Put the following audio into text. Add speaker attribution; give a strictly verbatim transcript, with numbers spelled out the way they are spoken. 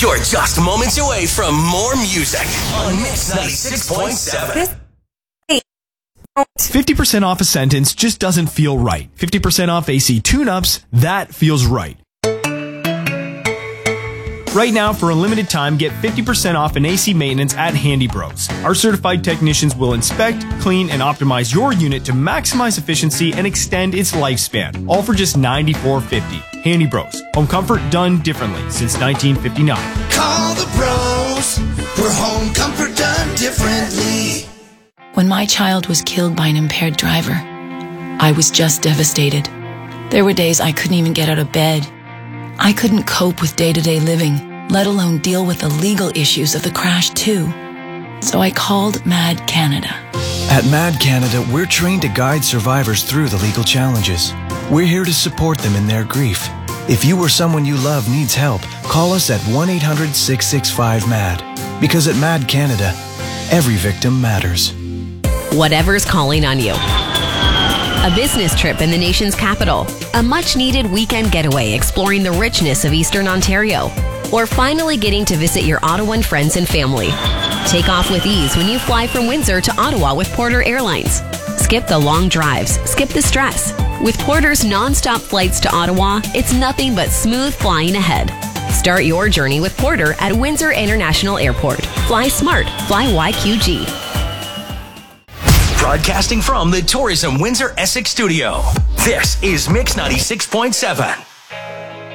Speaker 1: You're just moments away from more music on Mix ninety-six point seven.
Speaker 2: fifty percent off a sentence just doesn't feel right. fifty percent off A C tune-ups, that feels right. Right now, for a limited time, get fifty percent off an A C maintenance at Handy Bros. Our certified technicians will inspect, clean, and optimize your unit to maximize efficiency and extend its lifespan, all for just ninety-four fifty. Handy Bros. Home comfort done differently since nineteen fifty-nine.
Speaker 3: Call the pros for home comfort done differently.
Speaker 4: When my child was killed by an impaired driver, I was just devastated. There were days I couldn't even get out of bed. I couldn't cope with day-to-day living, let alone deal with the legal issues of the crash too. So I called MAD Canada.
Speaker 5: At MAD Canada, we're trained to guide survivors through the legal challenges. We're here to support them in their grief. If you or someone you love needs help, call us at one eight hundred six six five M A D. Because at MAD Canada, every victim matters.
Speaker 6: Whatever's calling on you. A business trip in the nation's capital, a much-needed weekend getaway exploring the richness of Eastern Ontario, or finally getting to visit your Ottawan friends and family. Take off with ease when you fly from Windsor to Ottawa with Porter Airlines. Skip the long drives, skip the stress. With Porter's non-stop flights to Ottawa, it's nothing but smooth flying ahead. Start your journey with Porter at Windsor International Airport. Fly smart, fly Y Q G.
Speaker 1: Broadcasting from the Tourism Windsor Essex studio, this is Mix ninety-six point seven.